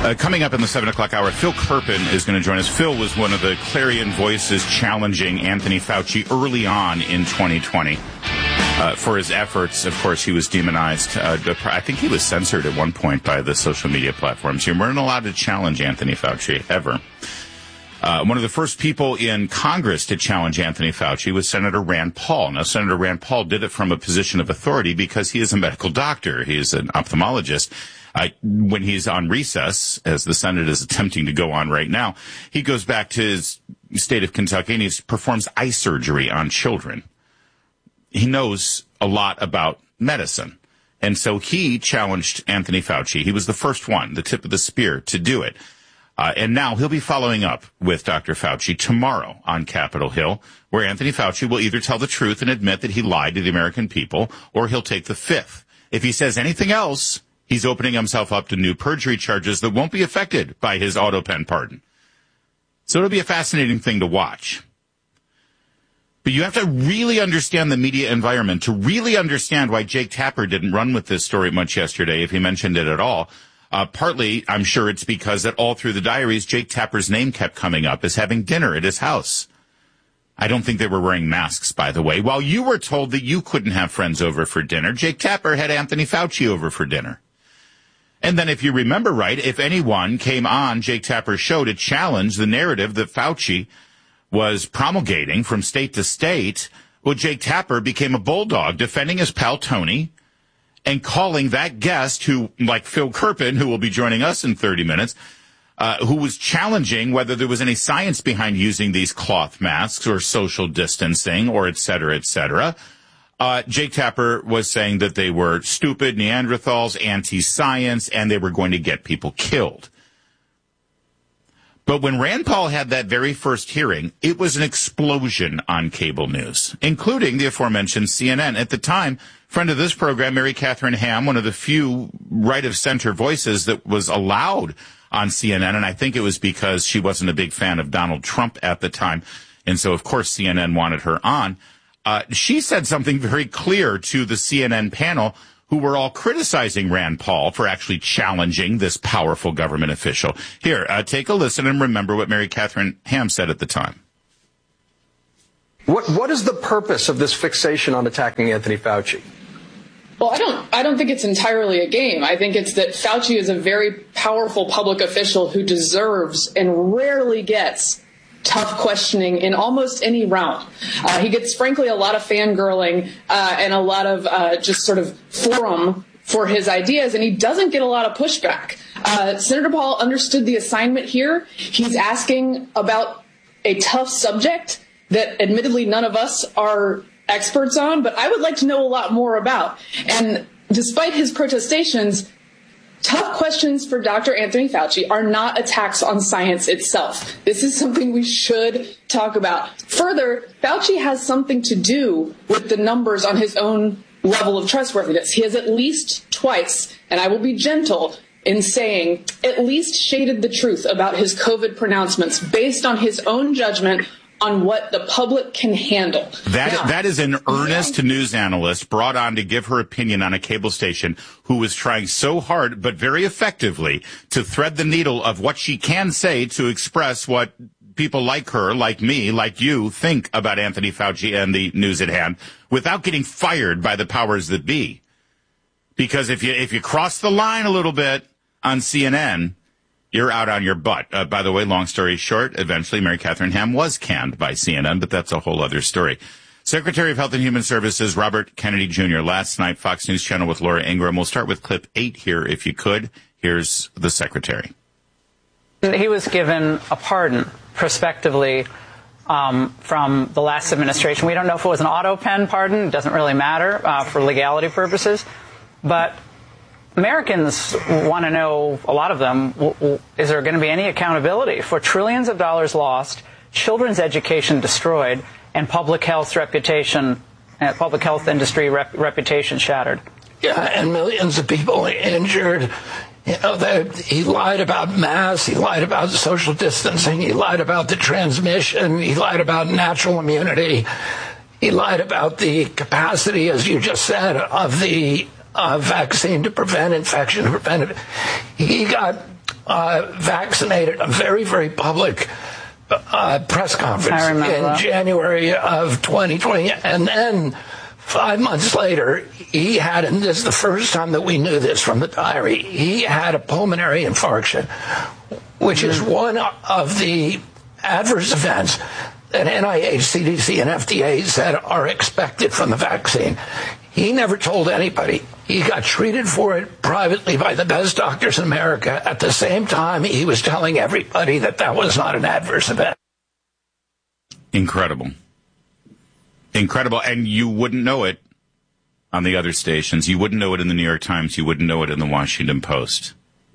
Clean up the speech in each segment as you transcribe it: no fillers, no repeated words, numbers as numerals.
Coming up in the 7 o'clock hour, Phil Kerpen is going to join us. Phil was one of the clarion voices challenging Anthony Fauci early on in 2020 for his efforts. Of course, he was demonized. I think he was censored at one point by the social media platforms. You weren't allowed to challenge Anthony Fauci, ever. One of the first people in Congress to challenge Anthony Fauci was Senator Rand Paul. Now, Senator Rand Paul did it from a position of authority because he is a medical doctor. He is an ophthalmologist. When he's on recess, as the Senate is attempting to go on right now, he goes back to his state of Kentucky and he performs eye surgery on children. He knows a lot about medicine. And so he challenged Anthony Fauci. He was the first one, the tip of the spear, to do it. And now he'll be following up with Dr. Fauci tomorrow on Capitol Hill, where Anthony Fauci will either tell the truth and admit that he lied to the American people, or he'll take the fifth. If he says anything else, he's opening himself up to new perjury charges that won't be affected by his auto pen pardon. So it'll be a fascinating thing to watch. But you have to really understand the media environment to really understand why Jake Tapper didn't run with this story much yesterday, if he mentioned it at all. Partly, I'm sure it's because that all through the diaries, Jake Tapper's name kept coming up as having dinner at his house. I don't think they were wearing masks, by the way. While you were told that you couldn't have friends over for dinner, Jake Tapper had Anthony Fauci over for dinner. And then if you remember right, if anyone came on Jake Tapper's show to challenge the narrative that Fauci was promulgating from state to state, well, Jake Tapper became a bulldog defending his pal Tony and calling that guest who, like Phil Kerpen, who will be joining us in 30 minutes, who was challenging whether there was any science behind using these cloth masks or social distancing or et cetera, et cetera. Jake Tapper was saying that they were stupid Neanderthals, anti-science, and they were going to get people killed. But when Rand Paul had that very first hearing, it was an explosion on cable news, including the aforementioned CNN. At the time, friend of this program, Mary Catherine Ham, one of the few right-of-center voices that was allowed on CNN, and I think it was because she wasn't a big fan of Donald Trump at the time, and so, of course, CNN wanted her on. She said something very clear to the CNN panel, who were all criticizing Rand Paul for actually challenging this powerful government official. Here, take a listen and remember what Mary Catherine Ham said at the time. What is the purpose of this fixation on attacking Anthony Fauci? Well, I don't think it's entirely a game. I think it's that Fauci is a very powerful public official who deserves and rarely gets tough questioning in almost any round. He gets, frankly, a lot of fangirling and a lot of just sort of forum for his ideas, and he doesn't get a lot of pushback. Senator Paul understood the assignment here. He's asking about a tough subject that admittedly none of us are experts on, but I would like to know a lot more about. And despite his protestations, tough questions for Dr. Anthony Fauci are not attacks on science itself. This is something we should talk about. Further, Fauci has something to do with the numbers on his own level of trustworthiness. He has at least twice, and I will be gentle in saying, at least shaded the truth about his COVID pronouncements based on his own judgment on what the public can handle. That is an earnest news analyst brought on to give her opinion on a cable station who was trying so hard but very effectively to thread the needle of what she can say to express what people like her, like me, like you think about Anthony Fauci and the news at hand without getting fired by the powers that be. Because if you cross the line a little bit on CNN, you're out on your butt. By the way, long story short, eventually Mary Catherine Ham was canned by CNN, but that's a whole other story. Secretary of Health and Human Services Robert Kennedy Jr. last night, Fox News Channel with Laura Ingraham. We'll start with clip 8 here, if you could. Here's the secretary. He was given a pardon prospectively from the last administration. We don't know if it was an auto pen pardon. It doesn't really matter for legality purposes. But Americans want to know, a lot of them, is there going to be any accountability for trillions of dollars lost, children's education destroyed, and public health industry reputation shattered? Yeah, and millions of people injured. You know, he lied about masks, he lied about social distancing, he lied about the transmission, he lied about natural immunity, he lied about the capacity, as you just said, of the vaccine to prevent infection, to prevent it. He got vaccinated, a very, very public press conference in January of 2020. And then 5 months later, he had, and this is the first time that we knew this from the diary, he had a pulmonary infarction, which is one of the adverse events that NIH, CDC, and FDA said are expected from the vaccine. He never told anybody. He got treated for it privately by the best doctors in America. At the same time, he was telling everybody that that was not an adverse event. Incredible. Incredible. And you wouldn't know it on the other stations. You wouldn't know it in the New York Times. You wouldn't know it in the Washington Post.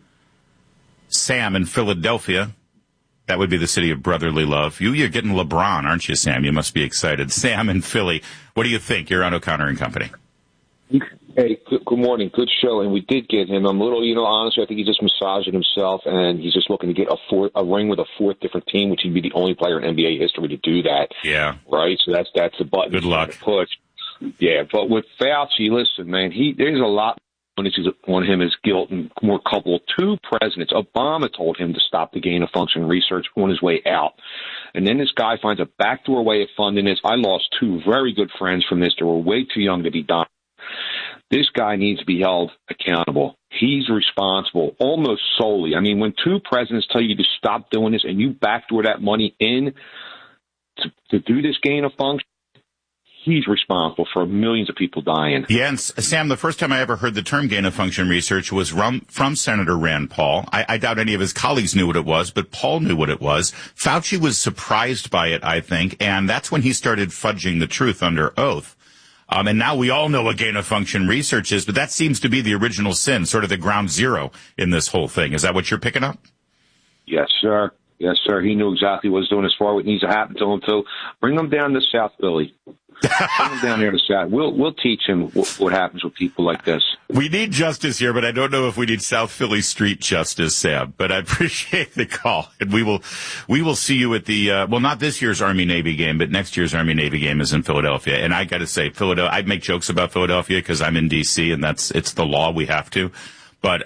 Sam in Philadelphia. That would be the city of brotherly love. You're getting LeBron, aren't you, Sam? You must be excited. Sam in Philly. What do you think? You're on O'Connor and Company. Hey, good morning. Good show. And we did get him. I'm a little, honestly, I think he's just massaging himself, and he's just looking to get a ring with a fourth different team, which he'd be the only player in NBA history to do that. Yeah. Right? So that's the button. Good luck. Push. Yeah, but with Fauci, listen, man, there's a lot on him as guilt, and more coupled. 2 presidents. Obama told him to stop the gain of function research on his way out. And then this guy finds a backdoor way of funding this. I lost 2 very good friends from this. They were way too young to be done. This guy needs to be held accountable. He's responsible almost solely. I mean, when 2 presidents tell you to stop doing this and you backdoor that money in to do this gain of function, he's responsible for millions of people dying. Yeah, and Sam, the first time I ever heard the term gain-of-function research was from Senator Rand Paul. I doubt any of his colleagues knew what it was, but Paul knew what it was. Fauci was surprised by it, I think, and that's when he started fudging the truth under oath. And now we all know what gain-of-function research is, but that seems to be the original sin, sort of the ground zero in this whole thing. Is that what you're picking up? Yes, sir. Yes, sir. He knew exactly what he was doing as far as what needs to happen to him, too. Bring him down to South Philly. Bring him down there to South. We'll teach him what happens with people like this. We need justice here, but I don't know if we need South Philly street justice, Sam. But I appreciate the call, and we will see you at the not this year's Army-Navy game, but next year's Army-Navy game is in Philadelphia. And I got to say, Philadelphia. I make jokes about Philadelphia because I'm in D.C. and it's the law. We have to, but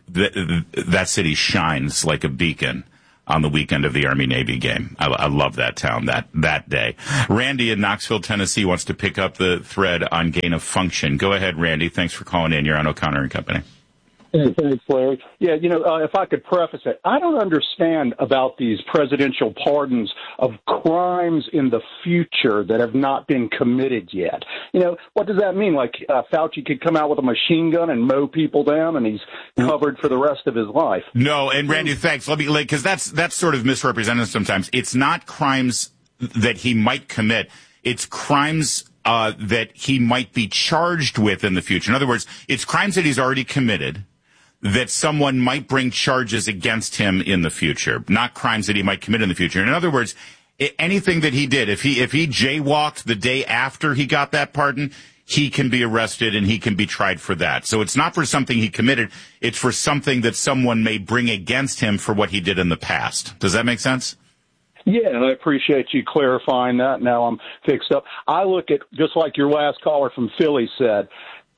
that city shines like a beacon on the weekend of the Army-Navy game. I love that town that day. Randy in Knoxville, Tennessee wants to pick up the thread on gain of function. Go ahead, Randy. Thanks for calling in. You're on O'Connor and Company. Hey, thanks, Larry. Yeah, if I could preface it, I don't understand about these presidential pardons of crimes in the future that have not been committed yet. What does that mean? Like Fauci could come out with a machine gun and mow people down, and he's covered for the rest of his life. No, and Randy, thanks. Let me, because that's sort of misrepresented sometimes. It's not crimes that he might commit. It's crimes that he might be charged with in the future. In other words, it's crimes that he's already committed that someone might bring charges against him in the future, not crimes that he might commit in the future. In other words, anything that he did, if he jaywalked the day after he got that pardon, he can be arrested and he can be tried for that. So it's not for something he committed. It's for something that someone may bring against him for what he did in the past. Does that make sense? Yeah, and I appreciate you clarifying that. Now I'm fixed up. I look at, just like your last caller from Philly said,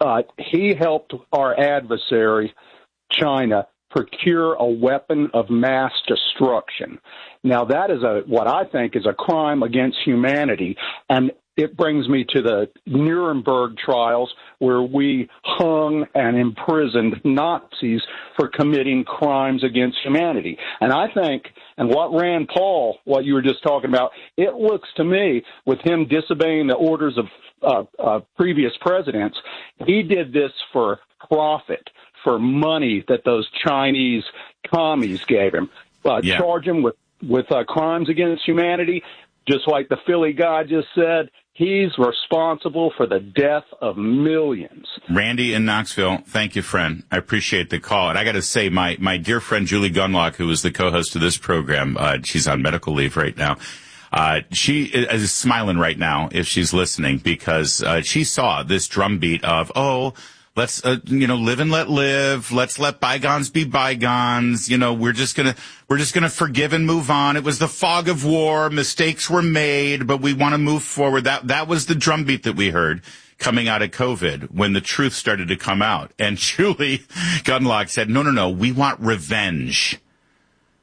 he helped our adversary, China, procure a weapon of mass destruction. Now, that is what I think is a crime against humanity, and it brings me to the Nuremberg trials where we hung and imprisoned Nazis for committing crimes against humanity. And I think, and what Rand Paul, what you were just talking about, it looks to me, with him disobeying the orders of previous presidents, he did this for profit, for money that those Chinese commies gave him. Charge him with crimes against humanity, just like the Philly guy just said. He's responsible for the death of millions. Randy in Knoxville, thank you, friend. I appreciate the call. And I got to say, my dear friend Julie Gunlock, who is the co-host of this program, she's on medical leave right now. She is smiling right now if she's listening, because she saw this drumbeat of, let's, live and let live. Let's let bygones be bygones. We're just gonna forgive and move on. It was the fog of war. Mistakes were made, but we want to move forward. That was the drumbeat that we heard coming out of COVID when the truth started to come out. And Julie Gunlock said, no, we want revenge.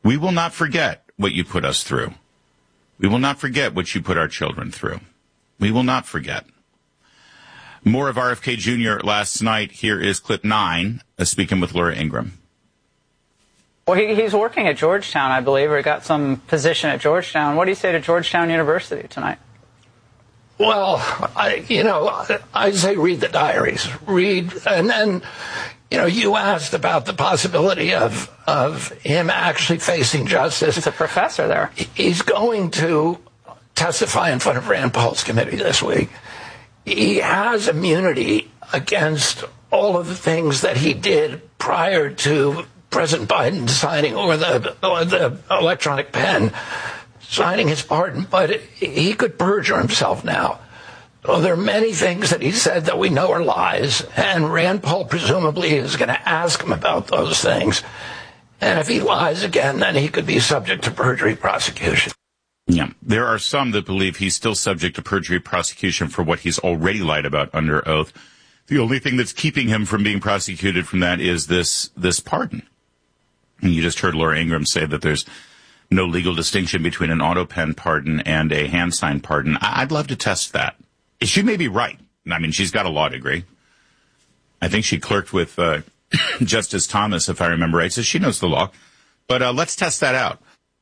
We will not forget what you put us through. We will not forget what you put our children through. We will not forget. More of RFK Jr. last night. Here is clip 9, speaking with Laura Ingraham. Well, he's working at Georgetown, I believe, or he got some position at Georgetown. What do you say to Georgetown University tonight? Well, I say read the diaries. Read, and then, you asked about the possibility of him actually facing justice. He's a professor there. He's going to testify in front of Rand Paul's committee this week. He has immunity against all of the things that he did prior to President Biden signing, or the electronic pen signing his pardon, but he could perjure himself now. Well, there are many things that he said that we know are lies, and Rand Paul presumably is going to ask him about those things. And if he lies again, then he could be subject to perjury prosecution. Yeah, there are some that believe he's still subject to perjury prosecution for what he's already lied about under oath. The only thing that's keeping him from being prosecuted from that is this pardon. And you just heard Laura Ingraham say that there's no legal distinction between an auto pen pardon and a hand sign pardon. I'd love to test that. She may be right. I mean, she's got a law degree. I think she clerked with Justice Thomas, if I remember right, so she knows the law. But let's test that out.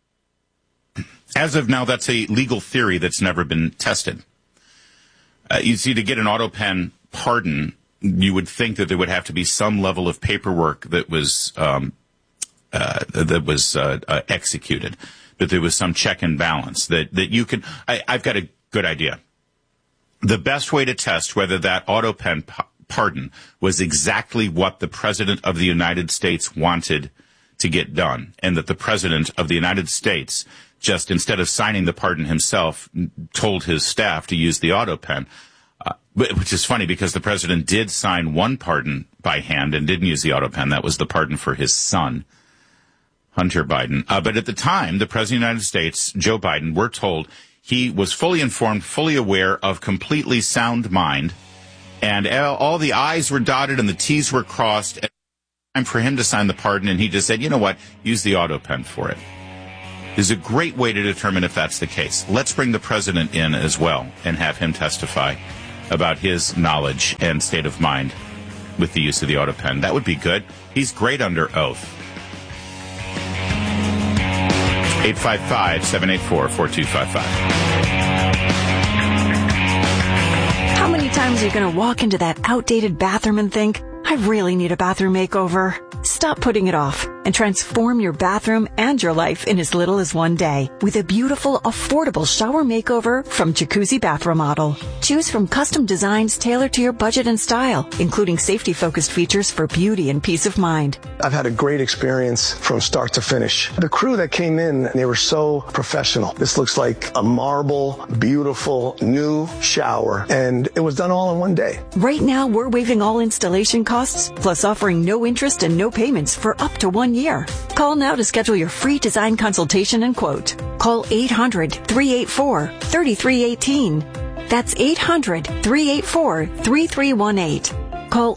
As of now, that's a legal theory that's never been tested. You see, to get an auto pen pardon, you would think that there would have to be some level of paperwork that was executed, that there was some check and balance that you can. I've got a good idea. The best way to test whether that auto pen pardon was exactly what the President of the United States wanted to get done, and that the President of the United States, just instead of signing the pardon himself, told his staff to use the auto pen, which is funny because the president did sign one pardon by hand and didn't use the auto pen. That was the pardon for his son, Hunter Biden. But at the time, the President of the United States, Joe Biden, we're told he was fully informed, fully aware, of completely sound mind, and all the I's were dotted and the T's were crossed. Time for him to sign the pardon, and he just said, you know what, use the auto pen for it. Is a great way to determine if that's the case. Let's bring the president in as well and have him testify about his knowledge and state of mind with the use of the auto pen. That would be good. He's great under oath. 855-784-4255. How many times are you going to walk into that outdated bathroom and think, I really need a bathroom makeover? Stop putting it off and transform your bathroom and your life in as little as one day with a beautiful, affordable shower makeover from Jacuzzi Bath Remodel. Choose from custom designs tailored to your budget and style, including safety-focused features for beauty and peace of mind. I've had a great experience from start to finish. The crew that came in, they were so professional. This looks like a marble, beautiful, new shower, and it was done all in one day. Right now, we're waiving all installation costs, plus offering no interest and no payments for up to 1 year. Call now to schedule your free design consultation and quote. Call 800-384-3318. That's 800-384-3318. Call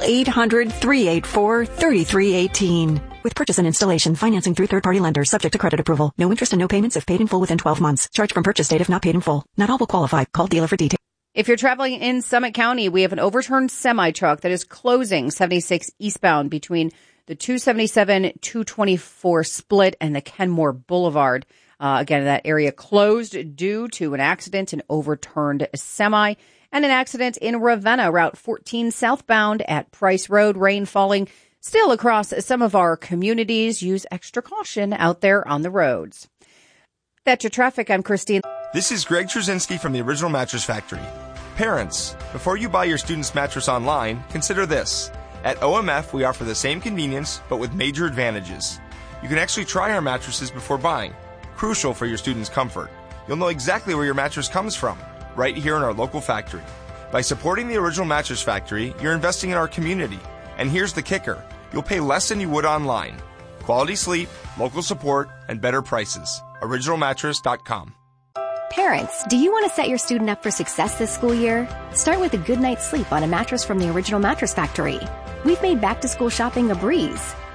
800-384-3318. With purchase and installation, financing through third-party lenders, subject to credit approval. No interest and no payments if paid in full within 12 months. Charge from purchase date if not paid in full. Not all will qualify. Call dealer for details. If you're traveling in Summit County, we have an overturned semi-truck that is closing 76 eastbound between the 277-224 split and the Kenmore Boulevard. Again, that area closed due to an accident, an overturned semi, and an accident in Ravenna, Route 14 southbound at Price Road. Rain falling still across some of our communities. Use extra caution out there on the roads. That's your traffic. I'm Christine. This is Greg Trzynski from the Original Mattress Factory. Parents, before you buy your student's mattress online, consider this. At OMF, we offer the same convenience, but with major advantages. You can actually try our mattresses before buying, crucial for your student's comfort. You'll know exactly where your mattress comes from, right here in our local factory. By supporting the Original Mattress Factory, you're investing in our community. And here's the kicker. You'll pay less than you would online. Quality sleep, local support, and better prices. OriginalMattress.com. Parents, do you want to set your student up for success this school year? Start with a good night's sleep on a mattress from the Original Mattress Factory. We've made back-to-school shopping a breeze.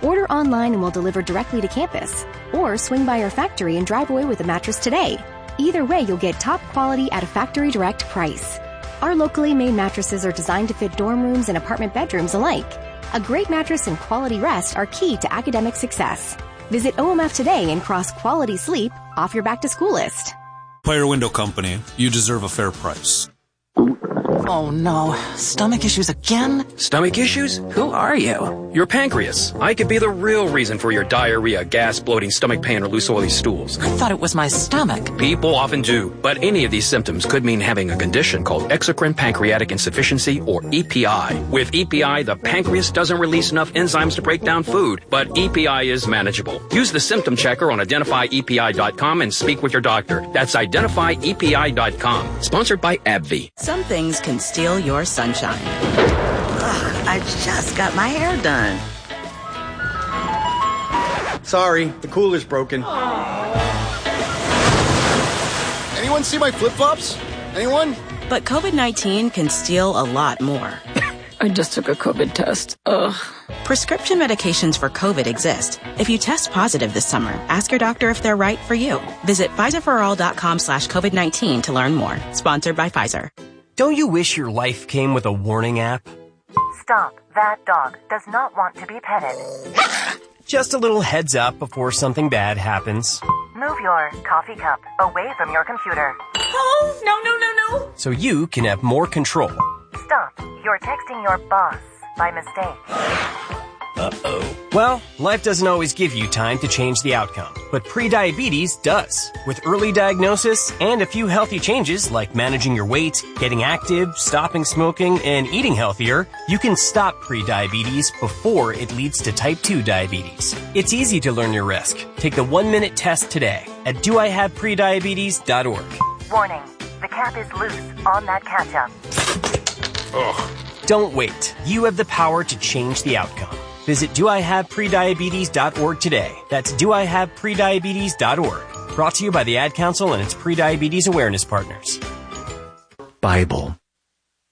Order online and we'll deliver directly to campus. Or swing by our factory and drive away with a mattress today. Either way, you'll get top quality at a factory direct price. Our locally made mattresses are designed to fit dorm rooms and apartment bedrooms alike. A great mattress and quality rest are key to academic success. Visit OMF today and cross quality sleep off your back-to-school list. Player Window Company, you deserve a fair price. Oh no, stomach issues again? Stomach issues? Who are you? Your pancreas. I could be the real reason for your diarrhea, gas, bloating, stomach pain, or loose oily stools. I thought it was my stomach. People often do, but any of these symptoms could mean having a condition called exocrine pancreatic insufficiency, or EPI. With EPI, the pancreas doesn't release enough enzymes to break down food, but EPI is manageable. Use the symptom checker on identifyepi.com and speak with your doctor. That's identifyepi.com. Sponsored by AbbVie. Some things can steal your sunshine. Ugh, I just got my hair done. Sorry, the cooler's broken. Anyone see my flip-flops? Anyone? But COVID-19 can steal a lot more. I just took a COVID test. Ugh. Prescription medications for COVID exist. If you test positive this summer, ask your doctor if they're right for you. Visit PfizerForAll.com/COVID-19 to learn more. Sponsored by Pfizer. Don't you wish your life came with a warning app? Stop. That dog does not want to be petted. Just a little heads up before something bad happens. Move your coffee cup away from your computer. Oh, no. So you can have more control. Stop. You're texting your boss by mistake. Uh-oh. Well, life doesn't always give you time to change the outcome, but prediabetes does. With early diagnosis and a few healthy changes like managing your weight, getting active, stopping smoking, and eating healthier, you can stop prediabetes before it leads to type 2 diabetes. It's easy to learn your risk. Take the 1-minute test today at doihaveprediabetes.org. Warning. The cap is loose on that ketchup. Ugh. Don't wait. You have the power to change the outcome. Visit doihaveprediabetes.org today. That's doihaveprediabetes.org. Brought to you by the Ad Council and its Prediabetes Awareness Partners. Bible.